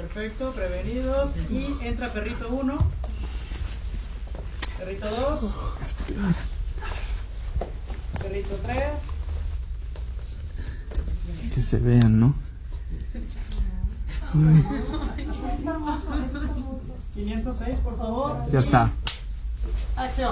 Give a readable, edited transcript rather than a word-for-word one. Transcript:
Perfecto, prevenidos. Y entra perrito 1. Perrito 2. Perrito 3. Que se vean, ¿no? 506, por favor. Ya está. Acción.